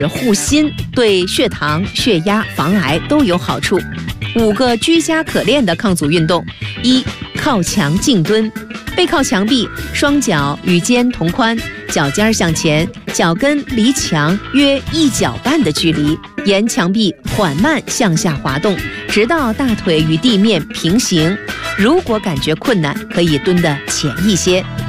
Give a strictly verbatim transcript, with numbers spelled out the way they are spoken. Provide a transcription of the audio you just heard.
护心，对血糖、血压、防癌都有好处。五个居家可练的抗阻运动：一、靠墙静蹲，背靠墙壁，双脚与肩同宽，脚尖向前，脚跟离墙约一脚半的距离，沿墙壁缓慢向下滑动，直到大腿与地面平行。如果感觉困难，可以蹲得浅一些。